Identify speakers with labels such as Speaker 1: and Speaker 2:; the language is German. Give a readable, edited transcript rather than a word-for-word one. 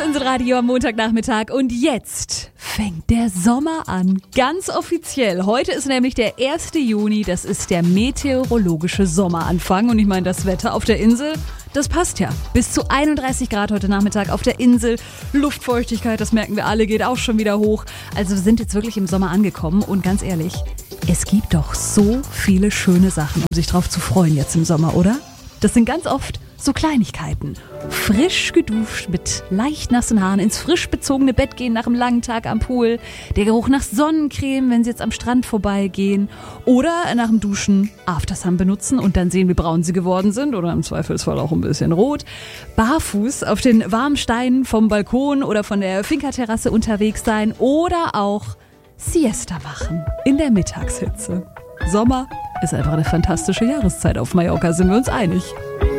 Speaker 1: Insel-Radio am Montagnachmittag und jetzt fängt der Sommer an. Ganz offiziell. Heute ist nämlich der 1. Juni, das ist der meteorologische Sommeranfang und ich meine, das Wetter auf der Insel, das passt ja. Bis zu 31 Grad heute Nachmittag auf der Insel. Luftfeuchtigkeit, das merken wir alle, geht auch schon wieder hoch. Also wir sind jetzt wirklich im Sommer angekommen und ganz ehrlich, es gibt doch so viele schöne Sachen, um sich drauf zu freuen jetzt im Sommer, oder? Das sind ganz oft so Kleinigkeiten. Frisch geduscht mit leicht nassen Haaren, ins frisch bezogene Bett gehen nach einem langen Tag am Pool, der Geruch nach Sonnencreme, wenn sie jetzt am Strand vorbeigehen oder nach dem Duschen Aftersun benutzen und dann sehen, wie braun sie geworden sind oder im Zweifelsfall auch ein bisschen rot. Barfuß auf den warmen Steinen vom Balkon oder von der Finca-Terrasse unterwegs sein oder auch Siesta machen in der Mittagshitze. Sommer ist einfach eine fantastische Jahreszeit auf Mallorca, sind wir uns einig.